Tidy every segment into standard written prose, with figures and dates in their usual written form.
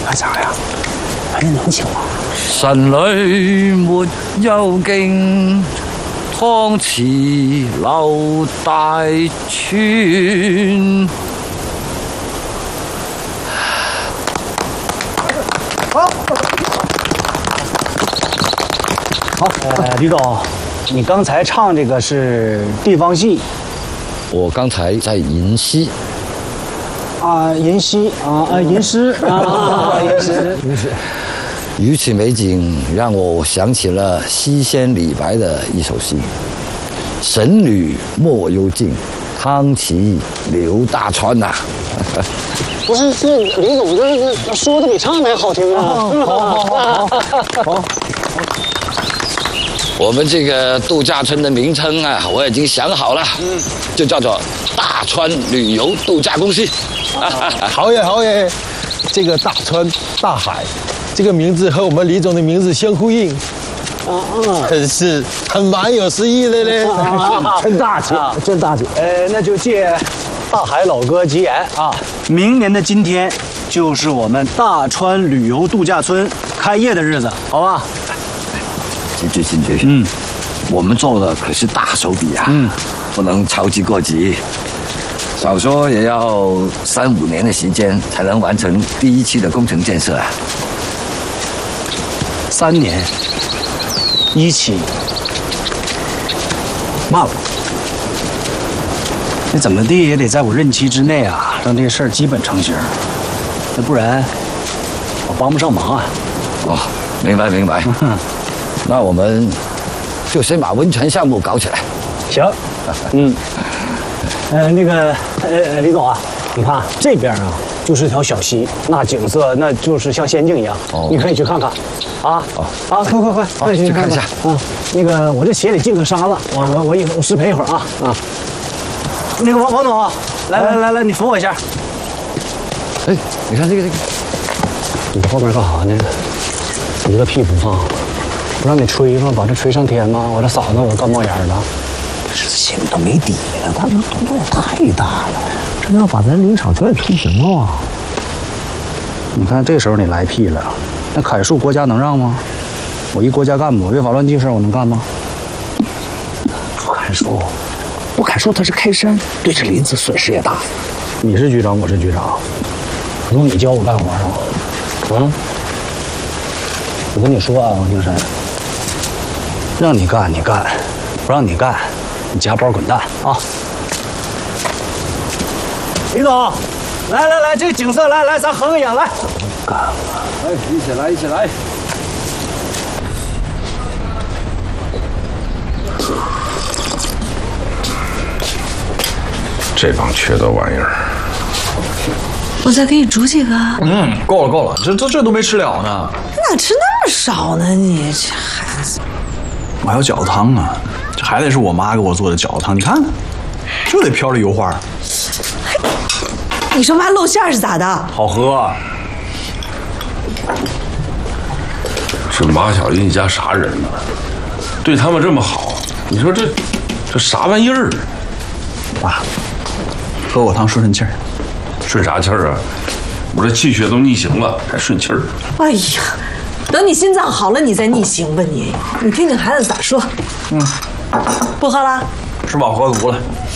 干啥呀？还是能行吗？ 神裏沒有徑，湯池流大川。 好，李总，你刚才唱这个是地方戏。 我剛才在吟詩。 吟詩吟詩吟詩。 如此美景讓我想起了西仙李白的一首詩：神女莫幽徑，湯池流大川呐。 不是，这李总这说的比唱的还好听啊！好。 我们这个度假村的名称啊，我已经想好了，就叫做大川旅游度假公司。 好耶！这个大川大海，这个名字和我们李总的名字相呼应，真是很蛮有诗意的嘞。 真大气，真大气。那就借大海老哥吉言啊，明年的今天就是我们大川旅游度假村开业的日子，好吧？ 进去。我们做的可是大手笔啊，不能操之过急。少说也要3-5年的时间才能完成第一期的工程建设啊。 3年，1期，慢了。那怎么地也得在我任期之内啊，让这事儿基本成型，那不然我帮不上忙啊。 哦，明白。那我们就先把温泉项目搞起来。 行，那个李总啊，你看这边啊就是一条小溪，那景色那就是像仙境一样，你可以去看看。快去看一下啊！那个我这鞋里进个沙子，我失陪一会儿啊。那个王总，来，你扶我一下。 哎，你看这个， 你在后边干啥呢？你这个屁不放。不让你吹吗？把这吹上天吗？我这嗓子我干冒烟了。这心里都没底了，他这动作也太大了，这要把咱林场全给吹平了啊！你看这时候你来屁了，那砍树国家能让吗？我一国家干部，违法乱纪事我能干吗？不砍树，它是开山，对这林子损失也大。你是局长，我是局长，不用你教我干活啊？我跟你说啊，王青山，让你干你干，不让你干，你夹包滚蛋啊！李总，来，这个景色，来，咱合个影，来。干了， 哎，一起来。 这帮缺德玩意儿！ 我再给你煮几个。 够了，这都没吃了呢。 哪吃那么少呢？你这孩子。 我还有饺子汤呢，这还得是我妈给我做的饺子汤，你看，就得飘着油花。 你说妈露馅是咋的？ 好喝。 这马小英一家啥人呢？对他们这么好，你说这啥玩意儿？ 爸，喝我汤顺气儿。 顺啥气儿啊？我这气血都逆行了，还顺气儿？ 哎呀，等你心脏好了，你再逆行吧你。你听听孩子咋说。不喝了？ 吃饱喝足了。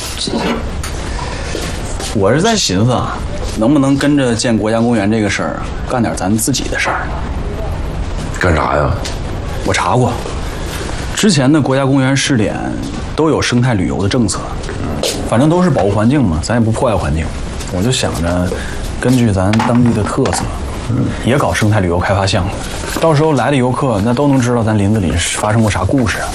我是在寻思啊，能不能跟着建国家公园这个事儿干点咱自己的事儿？ 干啥呀？ 我查过，之前的国家公园试点都有生态旅游的政策，反正都是保护环境嘛，咱也不破坏环境。我就想着，根据咱当地的特色，也搞生态旅游开发项目，到时候来的游客那都能知道咱林子里发生过啥故事啊。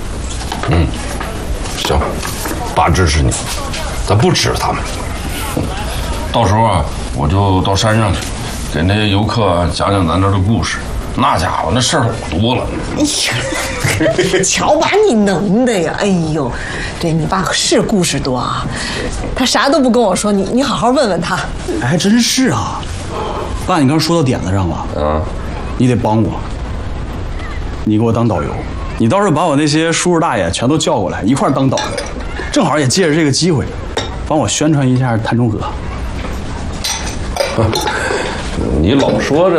行，爸支持你，咱不指他们。到时候啊，我就到山上去，给那些游客讲讲咱这儿的故事。那家伙那事儿可多了。 哎呀，瞧把你能的呀！哎呦，对你爸是故事多啊，他啥都不跟我说，你好好问问他。 哎，还真是啊，爸，你刚说到点子上了。你得帮我，你给我当导游，你到时候把我那些叔叔大爷全都叫过来一块儿当导游，正好也借着这个机会，帮我宣传一下碳中和。 你老说着